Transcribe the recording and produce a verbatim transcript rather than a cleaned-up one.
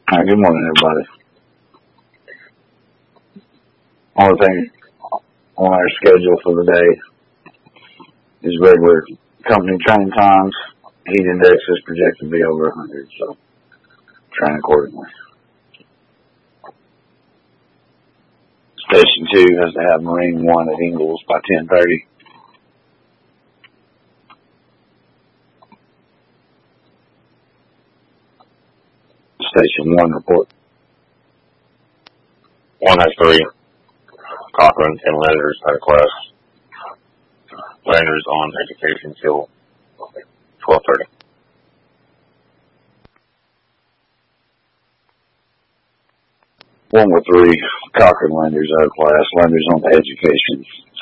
All right, good morning, everybody. Only thing on our schedule for the day is regular company train times. Heat index is projected to be over one hundred, so train accordingly. Station two has to have Marine one at Ingalls by ten thirty. Station one report. One has three. Cochran and Letters had a class. Letters on education till twelve thirty. One with three. Cochran lenders out of class. Lenders on education